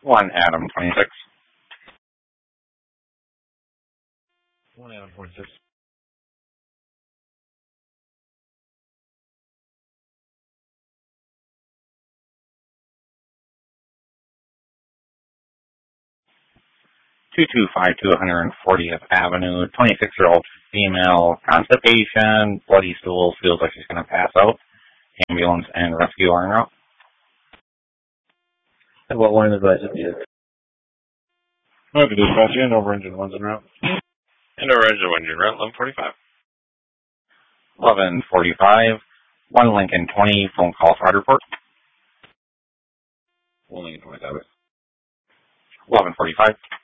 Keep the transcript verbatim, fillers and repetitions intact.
one Adam twenty-six. one Adam twenty-six. two two five two one hundred fortieth Avenue, twenty-six-year-old female, constipation, bloody stools, feels like she's going to pass out. Ambulance and rescue are en route. And what line of advice is needed? Okay, dispatch and over engine one's en route. And over engine one, route eleven forty-five. eleven forty-five, one Lincoln twenty, phone call fraud report. one Lincoln twenty, tablet. eleven forty-five.